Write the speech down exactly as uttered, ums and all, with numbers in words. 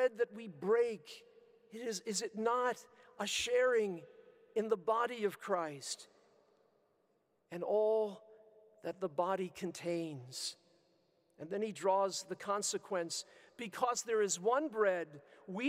bread that we break, it is, is it not a sharing in the body of Christ and all that the body contains? And then he draws the consequence. Because there is one bread, we